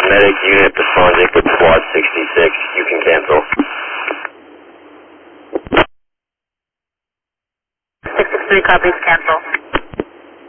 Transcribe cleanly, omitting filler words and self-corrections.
Medic unit responding to Squad 66. You can cancel. 663 copies, cancel.